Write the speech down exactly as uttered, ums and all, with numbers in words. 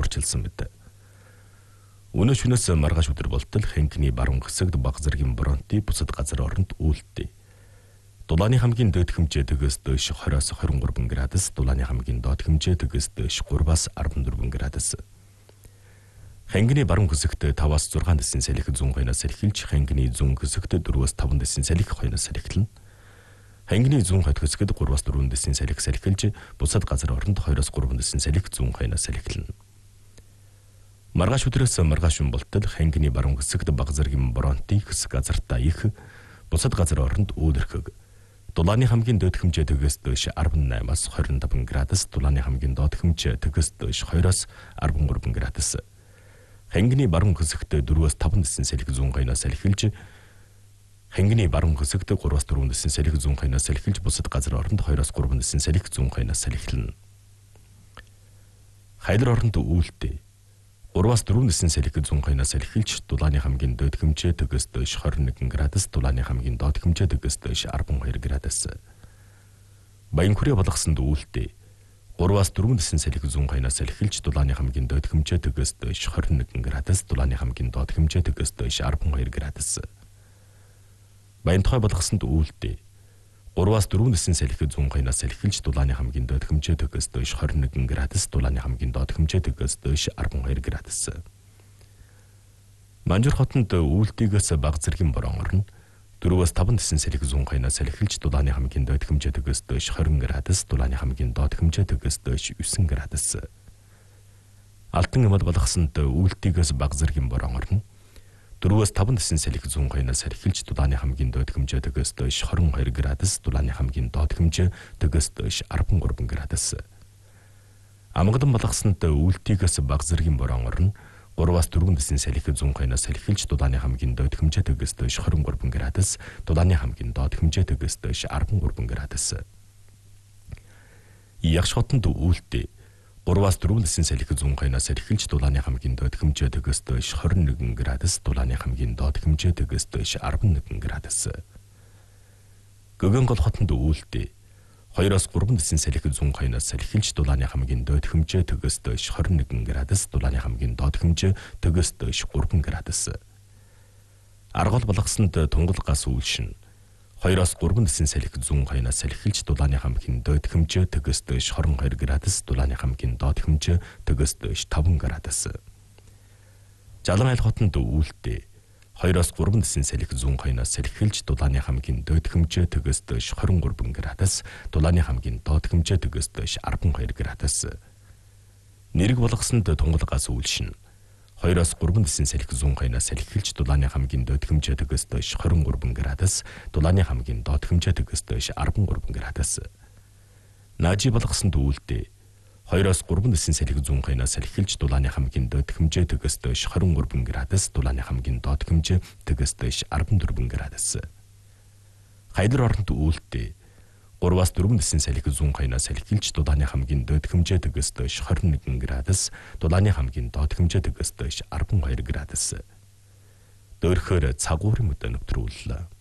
орчилсан мэт. Өнөө шөнөөс маргааш өдөр болтол Хэнкний баруун хэсэгт бага зэргийн бронти бусад газар оронд үүлдээ. Дулааны хамгийн дээд хэмжээ төгөөс дээш двадцать-оос двадцать три градус, Дулааны хамгийн доод хэмжээ төгөөс дээш three-аас fourteen градус. Хэнкний баруун хэсэгт five-аас six дэсийн салхи зүүн хойноос эхэлж, Хэнкний зүүн хэсэгт four-аас five дэсийн салхи хойноос эхэлнэ. Хэнкний зүүн хойд хэсэгт three-аас four дэсийн салхи салхилж, бусад газар оронд two-аас three дэсийн салхи зүүн хойноос эхэлнэ. Маргааш өдрөөс маргааш болтол Хэнкний баруун хэсэгт бага зэргийн бронти хэсэг газартаа их, бусад газар оронд үүлэрхэг. Дулааны хамгийн дээд хэмжээ төгөөс дээш eighteen-аас twenty-five градус, Дулааны хамгийн доод хэмжээ төгөөс дээш two-аас thirty-three градус. Хэнкний баруун хэсэгт four-аас five дэсийн салхи зүүн хойноос эхэлж, Хэнкний баруун хэсэгт three-аас four дэсийн салхи зүүн хойноос эхэлж, бусад газар оронд two-аас three дэсийн салхи зүүн хойноос эхэлнэ. Хайдар оронд үүлдээ. three-аас four дэсийн салхи зүүн хойноос эхэлж, Дулааны хамгийн дээд хэмжээ төгөөс дээш twenty-one градус, Дулааны хамгийн доод хэмжээ төгөөс дээш twelve градус. Баянхүрээ болгосонд үүлдээ. three-аас four дэсийн салхи зүүн хойноос эхэлж, Дулааны хамгийн дээд хэмжээ төгөөс дээш twenty-one градус, Дулааны хамгийн доод хэмжээ төгөөс дээш twelve градус. Баянтохой болгосонд үүлдээ. three-аас four дэсийн салхи зүүн хойноос эхэлж, Дулааны хамгийн дээд хэмжээ төгөөс дээш twenty-one градус, Дулааны хамгийн доод хэмжээ төгөөс дээш twelve градус. Манжуур хотод үүлдэгээс бага зэргийн борон орно. four-аас five дэсийн салхи зүүн хойноос эхэлж, Дулааны хамгийн дээд хэмжээ төгөөс дээш twenty градус, Дулааны хамгийн доод хэмжээ төгөөс дээш nine градус. Алтан эмэл болгосонд үүлдэгээс бага зэргийн борон орно. four-аас five дэсийн салхи зүүн хойноос эхэлж, Дулааны хамгийн доод хэмжээ төгөөс дээш twenty-two градус, Дулааны хамгийн доод хэмжээ төгөөс дээш thirty-three градус. Амгалан болгосонд үүлдэгээс бага зэргийн борон орно. three-аас four дэсийн салхи зүүн хойноос эхэлж, Дулааны хамгийн доод хэмжээ төгөөс дээш twenty-three градус, Дулааны хамгийн доод хэмжээ төгөөс дээш thirty-three градус. Ягш хотод үүлдээ. three-аас four дэсийн салхи зүүн хойноос эхэлж, Дулааны хамгийн доод хэмжээ төгөөс дээш twenty-one градус, Дулааны хамгийн доод хэмжээ төгөөс дээш eleven градус. Гөгөнгол хотод үүлдээ. two-аас three дэсийн салхи зүүн хойноос эхэлж, Дулааны хамгийн доод хэмжээ төгөөс дээш twenty-one градус, Дулааны хамгийн доод хэмжээ төгөөс дээш three градус. Аргол болгосонд тунгал гас үйлшин. two-аас three дэсийн салхи зүүн хойноос эхэлж, Дулааны хамгийн доод хэмжээ төгөөс дээш twenty-two градус, Дулааны хамгийн доод хэмжээ төгөөс дээш five градус. Жалан айл хотод үүлдээ. two-аас three дэсийн салхи зүүн хойноос эхэлж, Дулааны хамгийн доод хэмжээ төгөөс дээш twenty-three градус, Дулааны хамгийн доод хэмжээ төгөөс дээш twelve градус. Нэрэг болгосонд тунгал гас үйлшин. two-аас three дэсийн салхи зүүн хойноос эхэлж, Дулааны хамгийн доод хэмжээ төгөөс дээш twenty-three градус, Дулааны хамгийн доод хэмжээ төгөөс дээш thirty-three градус. Наажи болгосонд үүлдээ. two-аас three дэсийн салхи зүүн хойноос эхэлж, Дулааны хамгийн доод хэмжээ төгөөс дээш twenty-three градус, Дулааны хамгийн доод хэмжээ төгөөс дээш fourteen градус. Хайдар оронд үүлдээ. three-аас four дэсийн салхи зүүн хойноос эхэлж, Дулааны хамгийн доод хэмжээ төгөөс дээш twenty-one градус, Дулааны хамгийн доод хэмжээ төгөөс дээш twelve градус. Дөөрхөөр цагуурын мөдө нэвтрүүллээ.